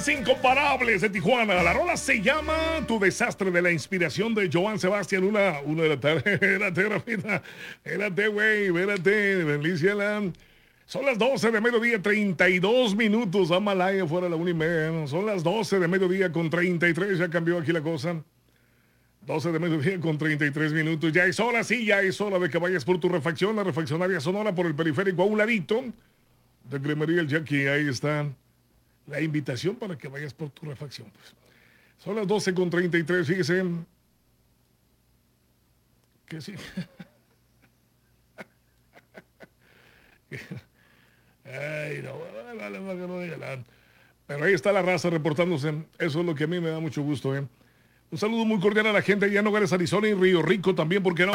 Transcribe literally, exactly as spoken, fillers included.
Los Incomparables de Tijuana. La rola se llama Tu Desastre, de la inspiración de Joan Sebastián. Una, una de la tarde. Espérate, Rafita. Espérate, güey. Espérate. Delicia la... Son las doce de mediodía, treinta y dos minutos. A Malaya fuera la una y media. Son las doce de mediodía con treinta y tres. Ya cambió aquí la cosa. doce de mediodía con treinta y tres minutos. Ya es hora, sí, ya es hora de que vayas por tu refacción. La refaccionaria Sonora por el periférico a un ladito de Cremería El Jackie. Ahí está la invitación para que vayas por tu refacción. Pues. Son las doce con treinta y tres. Fíjese. Que sí. Ay, no, vale, vale, no diga nada. Pero ahí está la raza reportándose. Eso es lo que a mí me da mucho gusto, ¿eh? Un saludo muy cordial a la gente allá en Nogales, Arizona y Río Rico también, porque no.